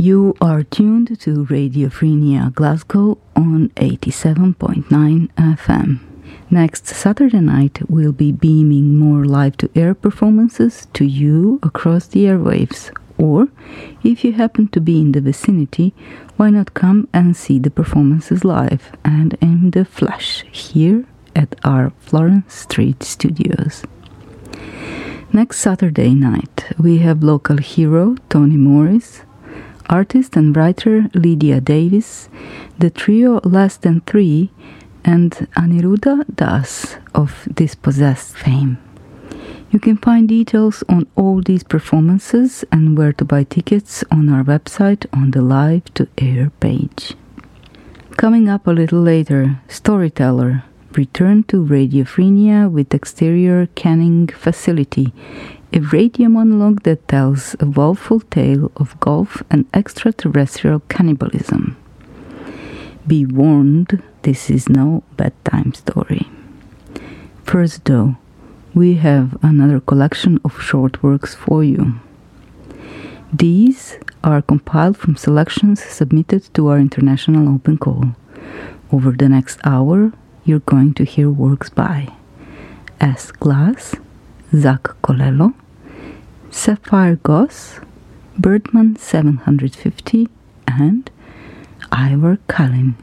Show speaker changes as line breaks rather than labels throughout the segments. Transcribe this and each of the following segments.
You are tuned to Radio Frenia Glasgow on 87.9 FM. Next Saturday night, we'll be beaming more live-to-air performances to you across the airwaves. Or, if you happen to be in the vicinity, why not come and see the performances live and in the flesh here at our Florence Street studios. Next Saturday night, we have local hero Tony Morris, artist and writer Lydia Davis, the trio Less Than Three, and Aniruddha Das of Dispossessed fame. You can find details on all these performances and where to buy tickets on our website on the Live to Air page. Coming up a little later, Storyteller, return to Radio Frenia with exterior canning facility, a radio monologue that tells a woeful tale of golf and extraterrestrial cannibalism. Be warned, this is no bedtime story. First though, we have another collection of short works for you. These are compiled from selections submitted to our international open call. Over the next hour, you're going to hear works by S. Glass, Zach Colello, Sapphire Goss, Birdman 750, and Ivor Cullen.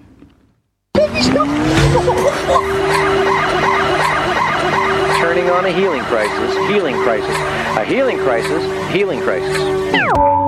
Turning on a healing crisis, a healing crisis,